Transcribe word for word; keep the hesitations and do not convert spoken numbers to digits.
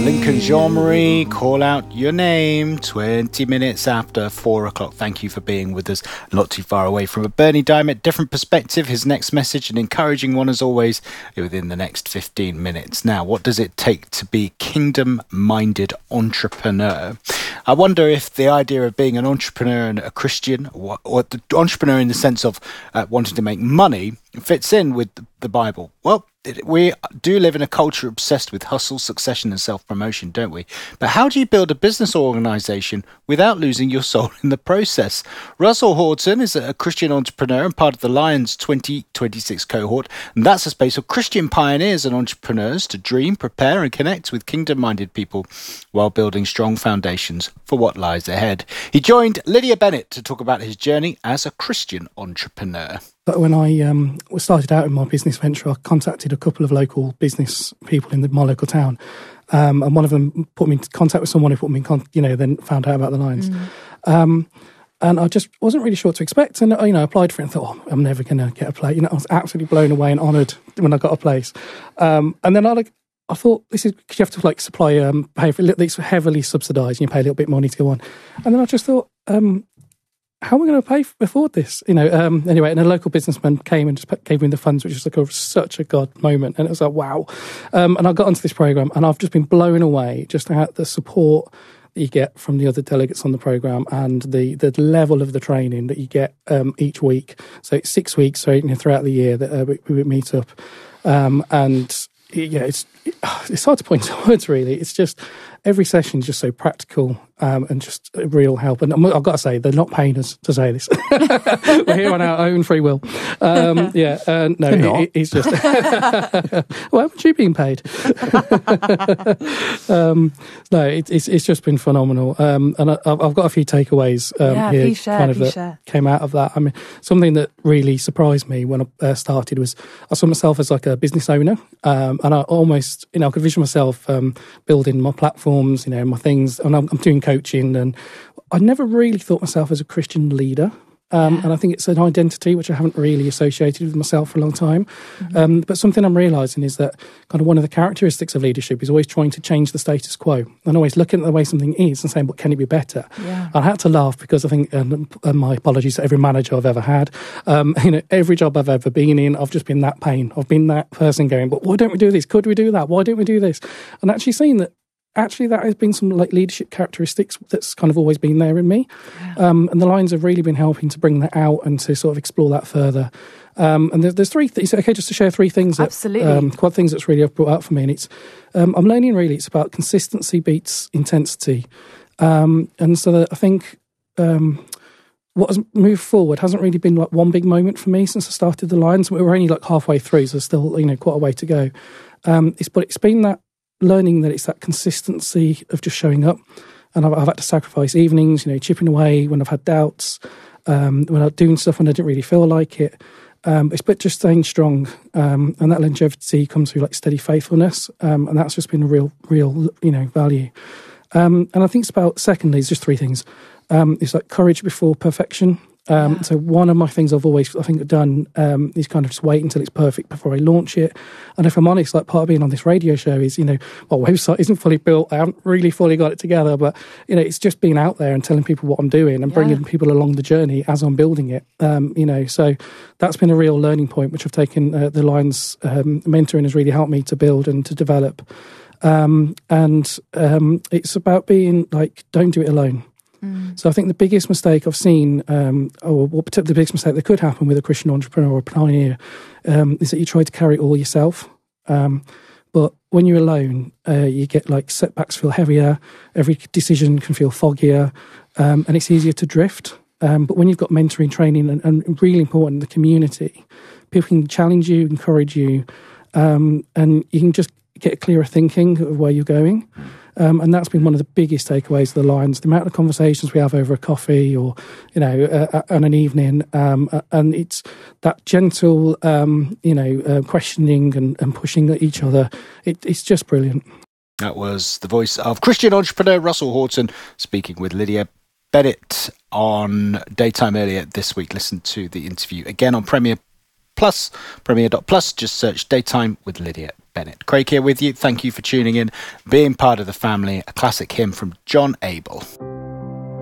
Lincoln Jean-Marie, call out your name, twenty minutes after four o'clock. Thank you for being with us. Not too far away from a Bernie Diamond, different perspective. His next message, an encouraging one as always, within the next fifteen minutes. Now, what does it take to be kingdom-minded entrepreneur? I wonder if the idea of being an entrepreneur and a Christian, or, or the entrepreneur in the sense of uh, wanting to make money, fits in with the Bible. Well, we do live in a culture obsessed with hustle, succession and self-promotion, don't we? But how do you build a business organisation without losing your soul in the process? Russell Horton is a Christian entrepreneur and part of the Lions twenty twenty-six cohort, and that's a space for Christian pioneers and entrepreneurs to dream, prepare and connect with kingdom-minded people while building strong foundations for what lies ahead. He joined Lydia Bennett to talk about his journey as a Christian entrepreneur. But when I um, started out in my business venture, I contacted a couple of local business people in the, my local town, um, and one of them put me in contact with someone who put me in contact, you know, then found out about the Lions. Mm. Um, and I just wasn't really sure what to expect. And, you know, I applied for it and thought, oh, I'm never going to get a place. You know, I was absolutely blown away and honoured when I got a place. Um, and then I like, I thought, this is, because you have to like supply, um, pay for it's heavily subsidised and you pay a little bit more money to go on. And then I just thought, um, how am I going to pay for, afford this? You know, um, anyway, and a local businessman came and just gave me the funds, which was like a, such a God moment. And it was like, wow. Um, and I got onto this programme and I've just been blown away just at the support that you get from the other delegates on the programme and the, the level of the training that you get um, each week. So it's six weeks so, you know, throughout the year that uh, we, we meet up. Um, and yeah, it's it's hard to point to words, really. It's just every session is just so practical um, and just a real help. And I've got to say, they're not paying us to say this. We're here on our own free will. Um, yeah, uh, no, it, it, it's just... Well, haven't you been paid? um, no, it, it's it's just been phenomenal. Um, and I, I've got a few takeaways um, yeah, here share, kind of that share. came out of that. I mean, something that really surprised me when I uh, started was I saw myself as like a business owner, um, and I almost, you know, I could vision myself um, building my platforms, you know, my things, and I'm, I'm doing coaching, and I never really thought myself as a Christian leader. Um, yeah. And I think it's an identity which I haven't really associated with myself for a long time. Mm-hmm. Um, but something I'm realising is that kind of one of the characteristics of leadership is always trying to change the status quo and always looking at the way something is and saying, "But can it be better?" Yeah. I had to laugh because I think, and, and my apologies to every manager I've ever had, um, you know, every job I've ever been in, I've just been that pain. I've been that person going, "But why don't we do this? Could we do that? Why don't we do this?" And actually seeing that actually that has been some like leadership characteristics that's kind of always been there in me. Yeah. Um, and the Lions have really been helping to bring that out and to sort of explore that further. Um, and there, there's three things, okay, just to share three things. That, Absolutely. Um, quite things that's really brought out for me. And it's, um, I'm learning really, it's about consistency beats intensity. Um, and so that I think, um, what has moved forward hasn't really been like one big moment for me since I started the Lions. We're only like halfway through, so there's still, you know, quite a way to go. Um, it's, but it's been that, learning that it's that consistency of just showing up, and I've, I've had to sacrifice evenings, you know, chipping away when I've had doubts, um, when I'm doing stuff when I didn't really feel like it. Um, it's but just staying strong, um, and that longevity comes through like steady faithfulness, um, and that's just been a real, real, you know, value. Um, and I think it's about secondly, it's just three things. Um, it's like courage before perfection. Um, yeah. So one of my things I've always, I think, done um, is kind of just wait until it's perfect before I launch it. And if I'm honest, like part of being on this radio show is, you know, my website isn't fully built. I haven't really fully got it together, but, you know, it's just being out there and telling people what I'm doing and yeah. bringing people along the journey as I'm building it. Um, you know, so that's been a real learning point, which I've taken uh, the Lions um, mentoring has really helped me to build and to develop. Um, and um, it's about being like, don't do it alone. Mm. So I think the biggest mistake I've seen, um, or what the biggest mistake that could happen with a Christian entrepreneur or a pioneer, um, is that you try to carry it all yourself. Um, but when you're alone, uh, you get like setbacks feel heavier, every decision can feel foggier, um, and it's easier to drift. Um, but when you've got mentoring, training, and, and really important, the community, people can challenge you, encourage you, um, and you can just get clearer thinking of where you're going. Um, and that's been one of the biggest takeaways of the Lions, the amount of conversations we have over a coffee or, you know, uh, on an evening. Um, and it's that gentle, um, you know, uh, questioning and, and pushing at each other. It, it's just brilliant. That was the voice of Christian entrepreneur Russell Horton speaking with Lydia Bennett on Daytime earlier this week. Listen to the interview again on Premier Plus, premier dot plus. Just search Daytime with Lydia Bennett. Bennett. Craig here with you. Thank you for tuning in, being part of the family. A classic hymn from John Abel.